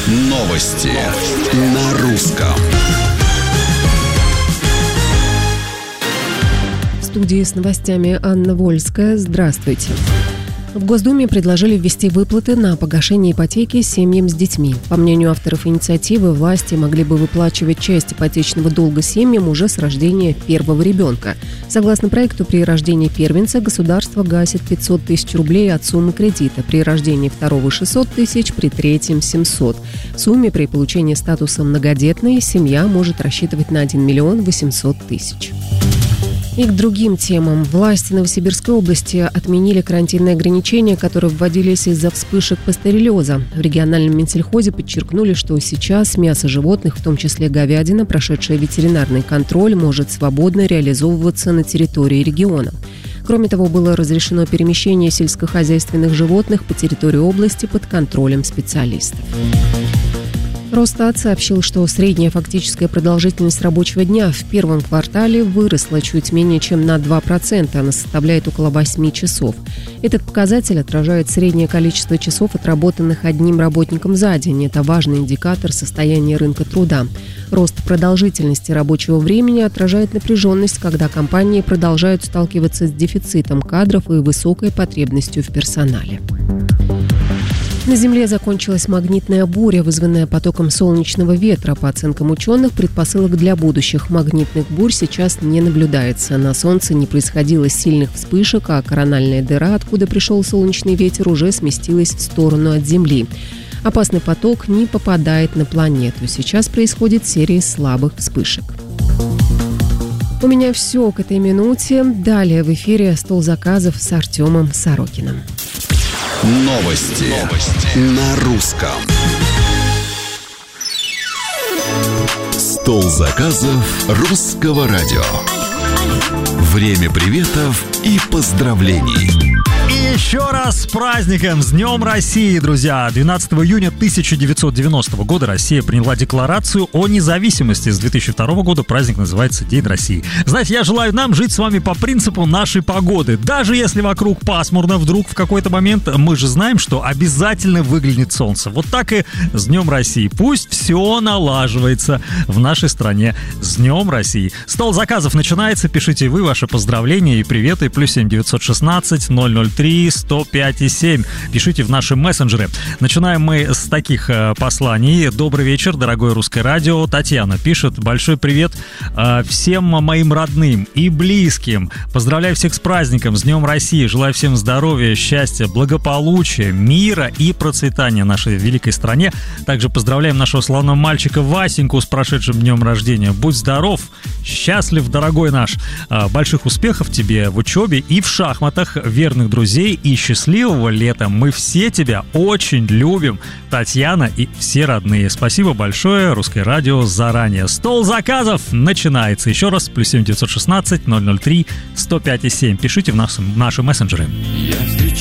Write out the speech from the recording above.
Новости на русском. В студии с новостями Анна Вольская. Здравствуйте. В Госдуме предложили ввести выплаты на погашение ипотеки семьям с детьми. По мнению авторов инициативы, власти могли бы выплачивать часть ипотечного долга семьям уже с рождения первого ребенка. Согласно проекту, при рождении первенца государство гасит 500 тысяч рублей от суммы кредита, при рождении второго – 600 тысяч, при третьем – 700. В сумме при получении статуса многодетной семья может рассчитывать на 1 миллион 800 тысяч. И к другим темам. Власти Новосибирской области отменили карантинные ограничения, которые вводились из-за вспышек пастереллеза. В региональном Минсельхозе подчеркнули, что сейчас мясо животных, в том числе говядина, прошедшая ветеринарный контроль, может свободно реализовываться на территории региона. Кроме того, было разрешено перемещение сельскохозяйственных животных по территории области под контролем специалистов. Росстат сообщил, что средняя фактическая продолжительность рабочего дня в первом квартале выросла чуть менее чем на 2%, она составляет около 8 часов. Этот показатель отражает среднее количество часов, отработанных одним работником за день. Это важный индикатор состояния рынка труда. Рост продолжительности рабочего времени отражает напряженность, когда компании продолжают сталкиваться с дефицитом кадров и высокой потребностью в персонале. На Земле закончилась магнитная буря, вызванная потоком солнечного ветра. По оценкам ученых, предпосылок для будущих магнитных бурь сейчас не наблюдается. На Солнце не происходило сильных вспышек, а корональная дыра, откуда пришел солнечный ветер, уже сместилась в сторону от Земли. Опасный поток не попадает на планету. Сейчас происходит серия слабых вспышек. У меня все к этой минуте. Далее в эфире «Стол заказов» с Артемом Сорокиным. Новости на русском. Стол заказов русского радио. Время приветов и поздравлений. И еще раз с праздником, с Днем России, друзья! 12 июня 1990 года Россия приняла декларацию о независимости. С 2002 года праздник называется День России. Знаете, я желаю нам жить с вами по принципу нашей погоды. Даже если вокруг пасмурно, вдруг в какой-то момент мы же знаем, что обязательно выглянет солнце. Вот так и с Днем России. Пусть все налаживается в нашей стране. С Днем России! Стол заказов начинается. Пишите вы ваши поздравления и приветы. +7 916 003 105 и 7. Пишите в наши мессенджеры. Начинаем мы с таких посланий. Добрый вечер, дорогое русское радио. Татьяна пишет: большой привет всем моим родным и близким. Поздравляю всех с праздником, с Днем России. Желаю всем здоровья, счастья, благополучия, мира и процветания нашей великой стране. Также поздравляем нашего славного мальчика Васеньку с прошедшим днем рождения. Будь здоров, счастлив, дорогой наш. Больших успехов тебе в учебе и в шахматах, верных друзей и счастливого лета. Мы все тебя очень любим, Татьяна и все родные. Спасибо большое, Русское радио, заранее. Стол заказов начинается. Еще раз, +7 916 003 105 и 7. Пишите в наши мессенджеры.